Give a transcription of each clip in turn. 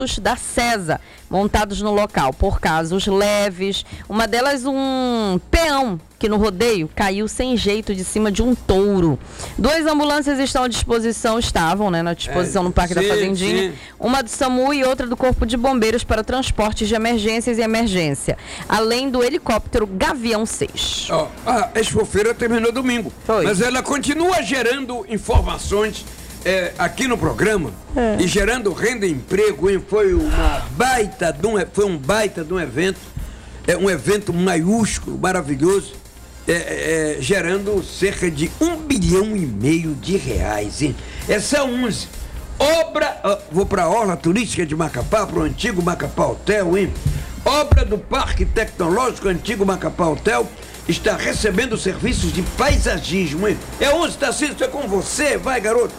da CESA, montados no local por casos leves. Uma delas, um peão que no rodeio caiu sem jeito de cima de um touro. 2 ambulâncias estavam na disposição no Parque da Fazendinha. Sim. Uma do SAMU e outra do Corpo de Bombeiros para transportes de emergências e emergência. Além do helicóptero Gavião 6. A Expofeira terminou domingo. Foi. Mas ela continua gerando informações aqui no programa e gerando renda e emprego. Foi um baita de um evento. Um evento maiúsculo, maravilhoso. Gerando cerca de R$1,5 bilhão de reais, hein? Essa 11 obra, vou para a Orla Turística de Macapá, para o antigo Macapá Hotel, hein? Obra do Parque Tecnológico Antigo Macapá Hotel está recebendo serviços de paisagismo, hein? 11, Tarcísio, é com você, vai, garoto.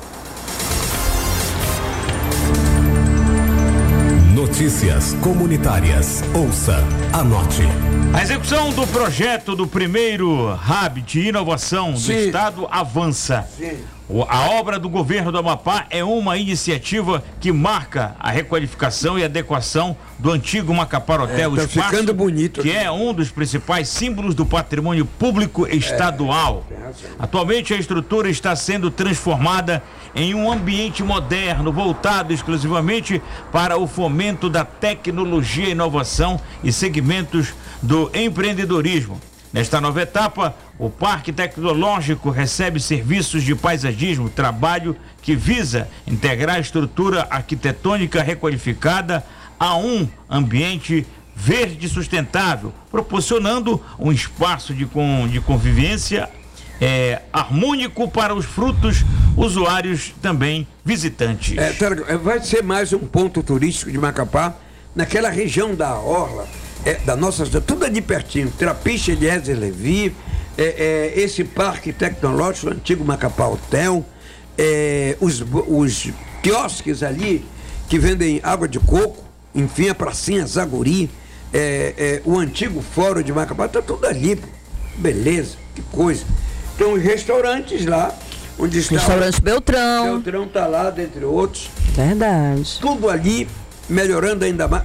Notícias comunitárias. Ouça, anote. A execução do projeto do primeiro Hub de inovação do Estado avança. Sim. A obra do governo do Amapá é uma iniciativa que marca a requalificação e adequação do antigo Macapá Hotel, tá ficando bonito, que é um dos principais símbolos do patrimônio público estadual. Atualmente a estrutura está sendo transformada em um ambiente moderno, voltado exclusivamente para o fomento da tecnologia, inovação e segmentos do empreendedorismo. Nesta nova etapa, o Parque Tecnológico recebe serviços de paisagismo, trabalho que visa integrar a estrutura arquitetônica requalificada a um ambiente verde sustentável, proporcionando um espaço de convivência harmônico para os frutos usuários, também visitantes. Vai ser mais um ponto turístico de Macapá, naquela região da Orla, da nossa, tudo ali pertinho, Trapiche, Eliezer Levi, esse Parque Tecnológico, o antigo Macapá Hotel, os quiosques ali que vendem água de coco, enfim, a pracinha Zaguri, o antigo Fórum de Macapá, tá tudo ali, beleza, que coisa. Tem os restaurantes lá, onde está Restaurante Beltrão. Beltrão tá lá, dentre outros. Verdade. Tudo ali, melhorando ainda mais.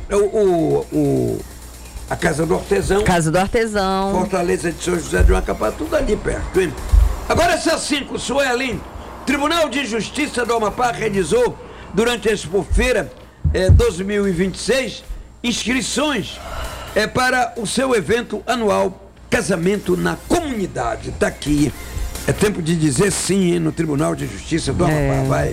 A Casa do Artesão. Casa do Artesão. Fortaleza de São José de Macapá, tudo ali perto, hein? Agora essas 5, Suelen. Tribunal de Justiça do Amapá realizou, durante a Expofeira 2026, inscrições para o seu evento anual Casamento na Comunidade. Tá aqui. É tempo de dizer sim, hein, no Tribunal de Justiça do Amapá. Vai.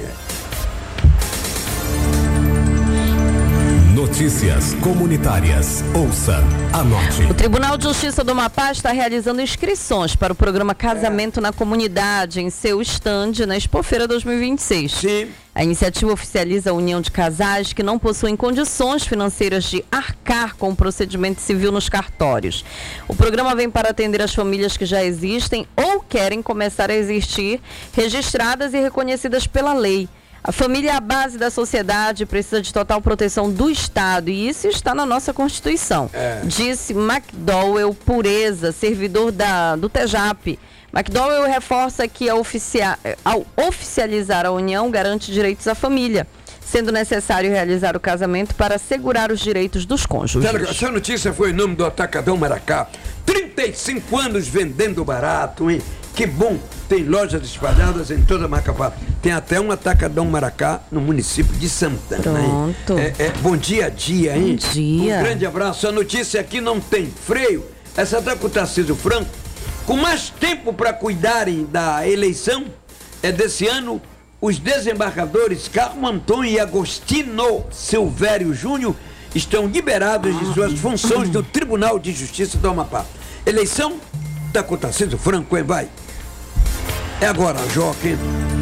Notícias comunitárias. Ouça, anote. O Tribunal de Justiça do Amapá está realizando inscrições para o programa Casamento na Comunidade em seu estande na Expofeira 2026. Sim. A iniciativa oficializa a união de casais que não possuem condições financeiras de arcar com o procedimento civil nos cartórios. O programa vem para atender as famílias que já existem ou querem começar a existir, registradas e reconhecidas pela lei. A família é a base da sociedade, precisa de total proteção do Estado, e isso está na nossa Constituição. Disse McDowell Pureza, servidor do TEJAP. McDowell reforça que ao oficializar a união garante direitos à família, sendo necessário realizar o casamento para assegurar os direitos dos cônjuges. Essa notícia foi em nome do Atacadão Maracá. 35 anos vendendo barato, hein? Que bom, tem lojas espalhadas em toda Macapá. Tem até um Atacadão Maracá no município de Santana. Pronto. Bom dia a dia, hein? Bom dia. Um grande abraço. A notícia aqui não tem freio. Essa tá com o Tarcísio Franco. Com mais tempo para cuidarem da eleição desse ano, os desembargadores Carmo Antônio e Agostino Silvério Júnior estão liberados de suas funções do Tribunal de Justiça do Amapá. Eleição tá com o Tarcísio Franco, hein? Vai. É agora, Joaquim.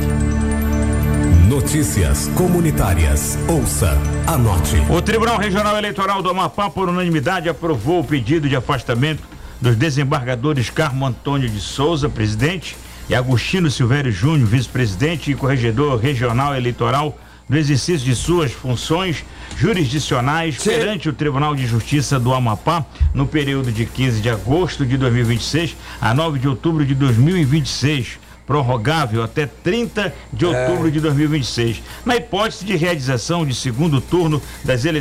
Notícias comunitárias. Ouça, anote. O Tribunal Regional Eleitoral do Amapá, por unanimidade, aprovou o pedido de afastamento dos desembargadores Carmo Antônio de Souza, presidente, e Agostino Silvério Júnior, vice-presidente e corregedor regional eleitoral, no exercício de suas funções jurisdicionais perante o Tribunal de Justiça do Amapá no período de 15 de agosto de 2026 a 9 de outubro de 2026, prorrogável até 30 de outubro de 2026. Na hipótese de realização de segundo turno das eleições